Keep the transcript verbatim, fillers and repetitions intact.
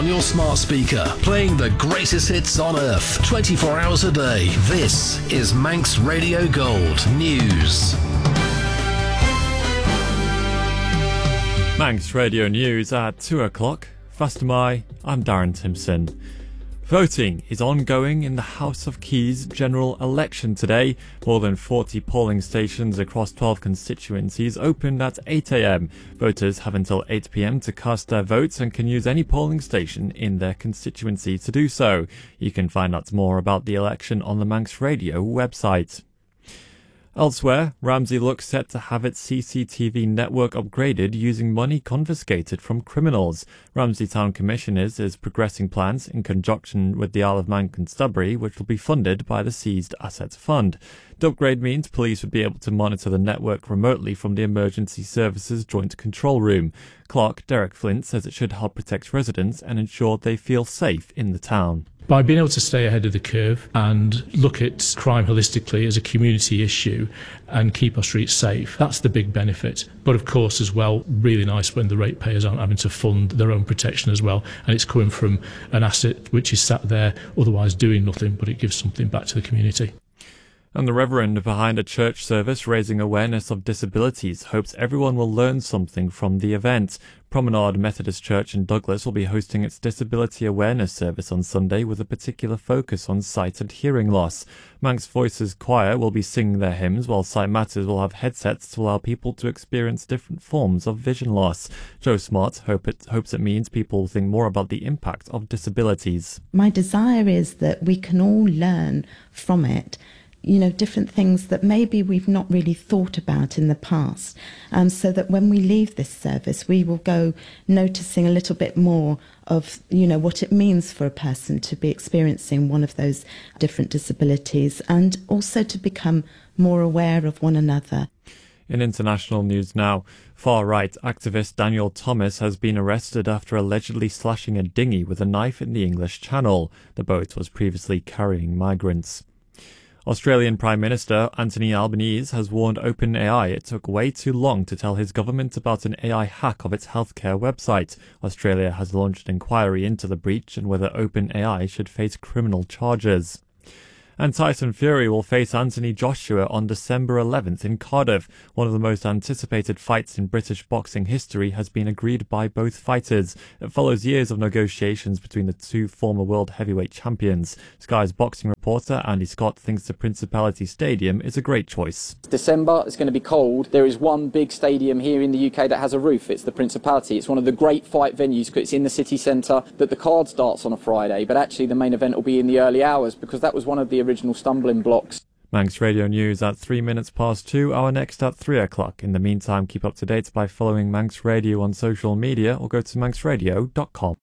on your smart speaker, playing the greatest hits on earth, twenty-four hours a day. This is Manx Radio Gold News. Manx Radio News at two o'clock. Fastamai, I'm Darren Timpson. Voting is ongoing in the House of Keys general election today. More than forty polling stations across twelve constituencies opened at eight a.m. Voters have until eight p.m. to cast their votes and can use any polling station in their constituency to do so. You can find out more about the election on the Manx Radio website. Elsewhere, Ramsey looks set to have its C C T V network upgraded using money confiscated from criminals. Ramsey Town Commissioners is progressing plans in conjunction with the Isle of Man Constabulary, which will be funded by the Seized Assets Fund. The upgrade means police would be able to monitor the network remotely from the Emergency Services Joint Control Room. Clerk Derek Flint says it should help protect residents and ensure they feel safe in the town. By being able to stay ahead of the curve and look at crime holistically as a community issue and keep our streets safe, that's the big benefit. But of course as well, really nice when the ratepayers aren't having to fund their own protection as well, and it's coming from an asset which is sat there otherwise doing nothing, but it gives something back to the community. And the Reverend behind a church service raising awareness of disabilities hopes everyone will learn something from the event. Promenade Methodist Church in Douglas will be hosting its Disability Awareness Service on Sunday with a particular focus on sight and hearing loss. Manx Voices Choir will be singing their hymns, while Sight Matters will have headsets to allow people to experience different forms of vision loss. Joe Smart hope it, hopes it means people will think more about the impact of disabilities. My desire is that we can all learn from it, you know, different things that maybe we've not really thought about in the past, um, so that when we leave this service, we will go noticing a little bit more of, you know, what it means for a person to be experiencing one of those different disabilities, and also to become more aware of one another. In international news now, far-right activist Daniel Thomas has been arrested after allegedly slashing a dinghy with a knife in the English Channel. The boat was previously carrying migrants. Australian Prime Minister Anthony Albanese has warned OpenAI it took way too long to tell his government about an A I hack of its healthcare website. Australia has launched an inquiry into the breach and whether OpenAI should face criminal charges. And Tyson Fury will face Anthony Joshua on December eleventh in Cardiff. One of the most anticipated fights in British boxing history has been agreed by both fighters. It follows years of negotiations between the two former world heavyweight champions. Sky's boxing reporter Andy Scott thinks the Principality Stadium is a great choice. December, it's going to be cold. There is one big stadium here in the U K that has a roof. It's the Principality. It's one of the great fight venues because it's in the city centre. That the card starts on a Friday, but actually the main event will be in the early hours because that was one of the original stumbling blocks. Manx Radio News at three minutes past two, our next at three o'clock. In the meantime, keep up to date by following Manx Radio on social media or go to manx radio dot com.